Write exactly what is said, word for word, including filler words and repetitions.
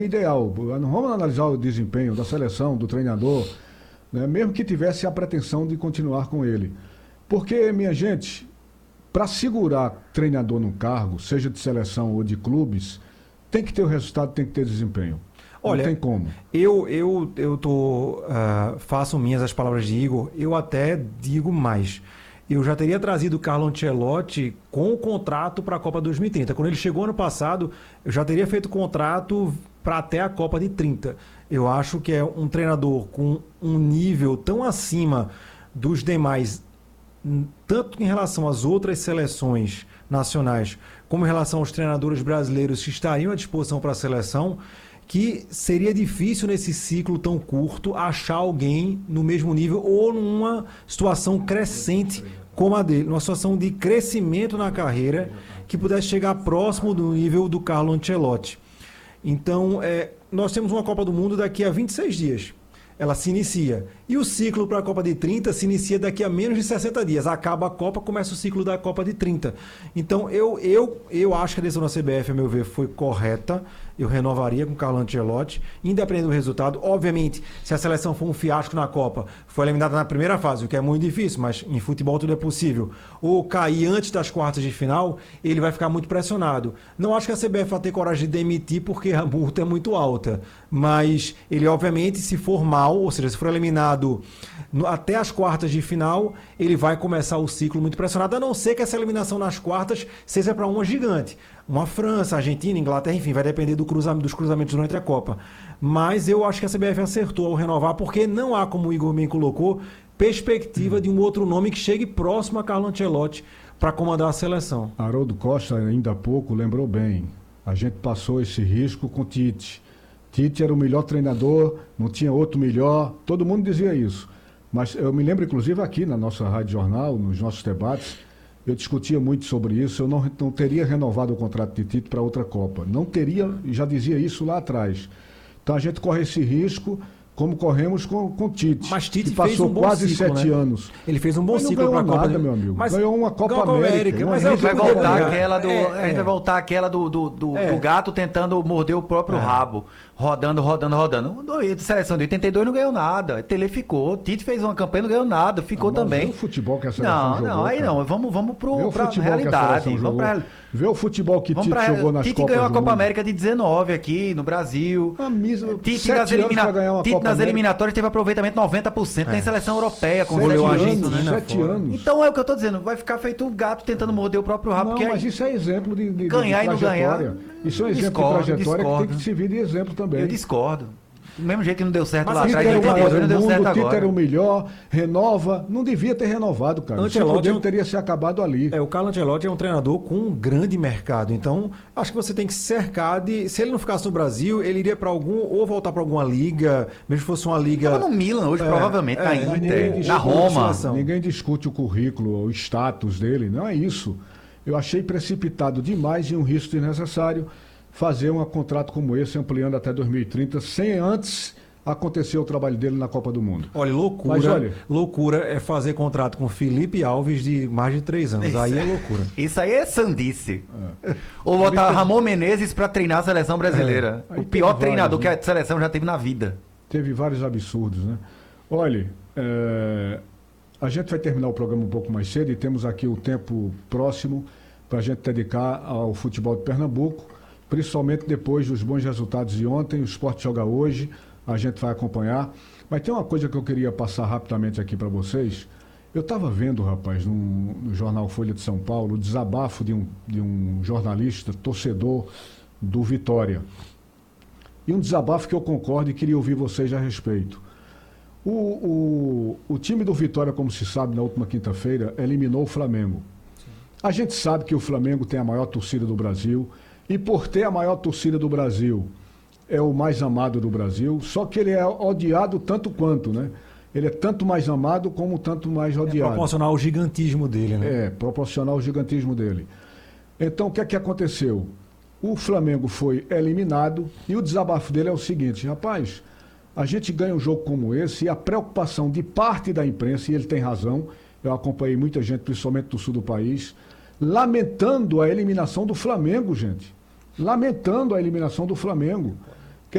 ideal. Não vamos analisar o desempenho da seleção, do treinador, né, mesmo que tivesse a pretensão de continuar com ele. Porque, minha gente, para segurar treinador no cargo, seja de seleção ou de clubes, tem que ter o resultado, tem que ter desempenho. Olha, não tem como. Eu, eu, eu tô, uh, faço minhas as palavras de Igor, eu até digo mais. Eu já teria trazido o Carlo Ancelotti com o contrato para a Copa dois mil e trinta. Quando ele chegou ano passado, eu já teria feito contrato para até a Copa de trinta. Eu acho que é um treinador com um nível tão acima dos demais, tanto em relação às outras seleções nacionais, como em relação aos treinadores brasileiros que estariam à disposição para a seleção, que seria difícil nesse ciclo tão curto achar alguém no mesmo nível ou numa situação crescente como a dele, numa situação de crescimento na carreira que pudesse chegar próximo do nível do Carlo Ancelotti. Então, é, nós temos uma Copa do Mundo daqui a vinte e seis dias. Ela se inicia. E o ciclo para a Copa de trinta se inicia daqui a menos de sessenta dias. Acaba a Copa, começa o ciclo da Copa de trinta. Então, eu, eu, eu acho que a decisão da C B F, a meu ver, foi correta. Eu renovaria com o Carlo Ancelotti, independente do resultado. Obviamente, se a seleção for um fiasco na Copa, foi eliminada na primeira fase, o que é muito difícil, mas em futebol tudo é possível, ou cair antes das quartas de final, ele vai ficar muito pressionado. Não acho que a C B F vai ter coragem de demitir, porque a multa é muito alta. Mas ele, obviamente, se for mal, ou seja, se for eliminado no, até as quartas de final, ele vai começar o ciclo muito pressionado, a não ser que essa eliminação nas quartas seja para uma gigante. Uma França, Argentina, Inglaterra, enfim, vai depender do cruzamento, dos cruzamentos durante a Copa. Mas eu acho que a C B F acertou ao renovar, porque não há, como o Igor bem colocou, perspectiva de um outro nome que chegue próximo a Carlo Ancelotti para comandar a seleção. Haroldo Costa, ainda há pouco, lembrou bem. A gente passou esse risco com Tite. Tite era o melhor treinador, não tinha outro melhor, todo mundo dizia isso. Mas eu me lembro, inclusive, aqui na nossa Rádio Jornal, nos nossos debates, eu discutia muito sobre isso, eu não, não teria renovado o contrato de Tite para outra Copa. Não teria, já dizia isso lá atrás. Então a gente corre esse risco, como corremos com o Tite, mas Tite que passou fez um bom quase ciclo, sete né? anos. Ele fez um bom mas ciclo para a Copa. Não ganhou nada, do... meu amigo. Mas ganhou uma Copa, Copa América. América Uma mas a é gente vai poderia voltar ganhar. aquela do, É, a gente é. vai voltar aquela do, do, do, É. do gato tentando morder o próprio É. rabo. Rodando, rodando, rodando. A seleção de oitenta e dois não ganhou nada. Tele ficou. Tite fez uma campanha, não ganhou nada. Ficou Ah, mas também. vê o futebol que a seleção Não, jogou, não, aí cara. não. Vamos, vamos Vê o para a futebol que a realidade. seleção Vamos jogou. pra, Vê o futebol que vamos Tite pra, jogou nas Tite Copas ganhou a do Copa Mundo. América de dezenove aqui no Brasil. A misa, Tite, sete nas, anos elimina... pra ganhar uma Tite Copa nas América. eliminatórias teve aproveitamento noventa por cento. É. Tem seleção europeia com Sete Goleou a anos, Argentina sete fora. anos. Então é o que eu tô dizendo. Vai ficar feito um gato tentando morder o próprio rabo. Não, porque mas aí... isso é exemplo de, de, Ganhar de e não trajetória. ganhar, Isso é um exemplo discordo, de trajetória que discordo. tem que servir de exemplo também. Eu discordo. Do mesmo jeito que não deu certo Mas lá a gente Tite atrás, era em o maior oitenta e dois, não do deu certo mundo, Tite agora. era o melhor, renova, não devia ter renovado, cara. Ancelotti Se podia, é um- teria se acabado ali. É, o Carlo Ancelotti é um treinador com um grande mercado. Então, acho que você tem que se cercar de... Se ele não ficasse no Brasil, ele iria para algum... Ou voltar para alguma liga, mesmo que fosse uma liga... Tava no Milan hoje, É, provavelmente, é, na mas Inter, ninguém na discute Roma. seleção. Ninguém discute o currículo, o status dele, não é isso. Eu achei precipitado demais e um risco desnecessário fazer um contrato como esse, ampliando até dois mil e trinta, sem antes acontecer o trabalho dele na Copa do Mundo. Olha, loucura, Mas olha- loucura é fazer contrato com Felipe Alves de mais de três anos. Aí é loucura. Isso aí é sandice. Ou botar Ramon Menezes pra treinar a seleção brasileira. É. Aí O pior teve treinador vários, né? que a seleção já teve na vida. Teve vários absurdos, né? Olha, é, a gente vai terminar o programa um pouco mais cedo e temos aqui o tempo próximo para a gente dedicar ao futebol de Pernambuco, principalmente depois dos bons resultados de ontem. O Sport joga hoje, a gente vai acompanhar. Mas tem uma coisa que eu queria passar rapidamente aqui para vocês. Eu estava vendo, rapaz, no, no jornal Folha de São Paulo, o desabafo de um, de um jornalista, torcedor do Vitória. E um desabafo que eu concordo e queria ouvir vocês a respeito. O, o, o time do Vitória, como se sabe, na última quinta-feira, eliminou o Flamengo. A gente sabe que o Flamengo tem a maior torcida do Brasil, e por ter a maior torcida do Brasil, é o mais amado do Brasil, só que ele é odiado tanto quanto, né? Ele é tanto mais amado como tanto mais É odiado. proporcional ao gigantismo dele, né? É, proporcional ao gigantismo dele. Então, o que é que aconteceu? O Flamengo foi eliminado e o desabafo dele é o seguinte: rapaz, a gente ganha um jogo como esse e a preocupação de parte da imprensa, e ele tem razão, eu acompanhei muita gente, principalmente do sul do país, lamentando a eliminação do Flamengo, gente. Lamentando a eliminação do Flamengo.